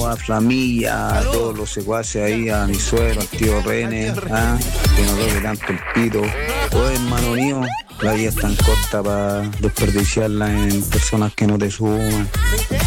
a Flamilla, a todos los secuaces ahí, a mi suegro, al tío René, que no toque tanto el pito. Pues hermano mío, la vida es tan corta para desperdiciarla en personas que no te suman.